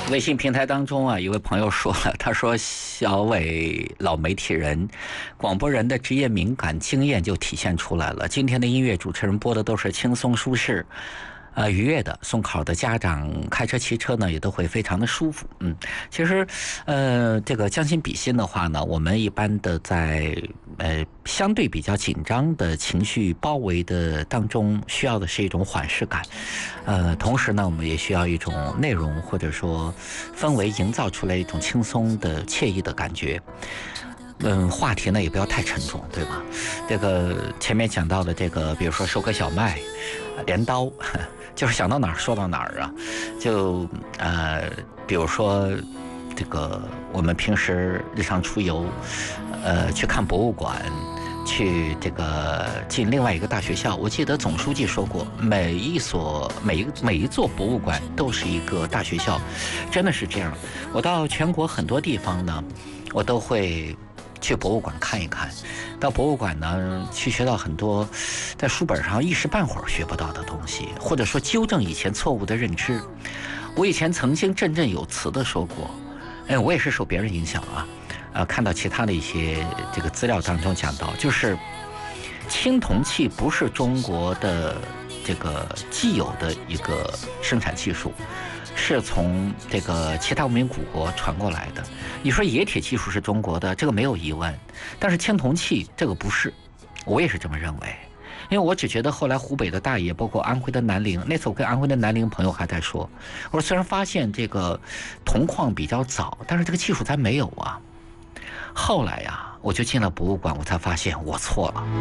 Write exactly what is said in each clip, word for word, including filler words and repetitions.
微信平台当中啊，一位朋友说了，他说小伟老媒体人，广播人的职业敏感经验就体现出来了。今天的音乐主持人播的都是轻松舒适。呃，愉悦的，送考的家长开车骑车呢，也都会非常的舒服。嗯，其实，呃，这个将心比心的话呢，我们一般的在呃相对比较紧张的情绪包围的当中，需要的是一种缓释感。呃，同时呢，我们也需要一种内容或者说氛围营造出来一种轻松的、惬意的感觉。嗯，话题呢也不要太沉重，对吧？这个前面讲到的这个，比如说收割小麦、镰刀，就是想到哪儿说到哪儿啊。就呃，比如说这个我们平时日常出游，呃，去看博物馆，去这个进另外一个大学校。我记得总书记说过，每一所每一每一座博物馆都是一个大学校，真的是这样。我到全国很多地方呢，我都会去博物馆看一看，到博物馆呢，去学到很多在书本上一时半会儿学不到的东西，或者说纠正以前错误的认知。我以前曾经振振有词的说过，哎，我也是受别人影响啊，呃，看到其他的一些这个资料当中讲到，就是青铜器不是中国的这个既有的一个生产技术，是从这个其他文明古国传过来的。你说冶铁技术是中国的，这个没有疑问，但是青铜器这个不是，我也是这么认为。因为我只觉得后来湖北的大冶，包括安徽的南陵，那次我跟安徽的南陵朋友还在说，我说虽然发现这个铜矿比较早，但是这个技术咱没有啊。后来呀、啊，我就进了博物馆，我才发现我错了。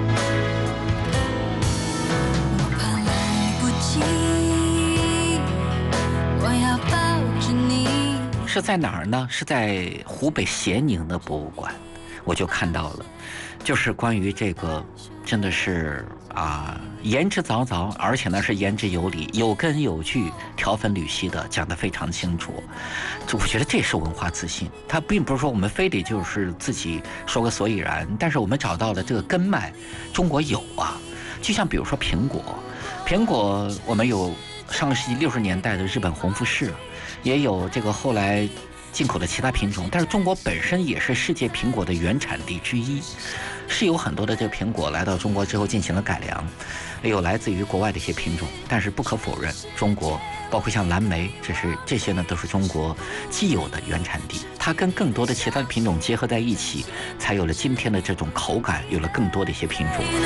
我怕来不及，我要抱着你。 是在哪儿呢？是在湖北咸宁的博物馆，我就看到了，就是关于这个，真的是啊，言之凿凿，而且呢是言之有理，有根有据，条分缕析的讲得非常清楚。我觉得这是文化自信，它并不是说我们非得就是自己说个所以然，但是我们找到了这个根脉，中国有啊。就像比如说苹果，苹果我们有上个世纪六十年代的日本红富士，也有这个后来进口的其他品种，但是中国本身也是世界苹果的原产地之一，是有很多的这个苹果来到中国之后进行了改良，有来自于国外的一些品种，但是不可否认，中国包括像蓝莓，这是这些呢都是中国既有的原产地，它跟更多的其他的品种结合在一起，才有了今天的这种口感，有了更多的一些品种。